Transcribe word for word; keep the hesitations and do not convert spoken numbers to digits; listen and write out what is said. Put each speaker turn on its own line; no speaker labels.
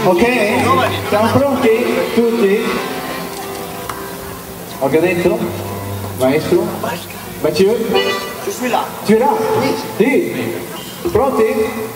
Ok? Siamo pronti? Tutti? Ho detto? Maestro? Mathieu?
Je suis là.
Tu es là? Sì. Pronti?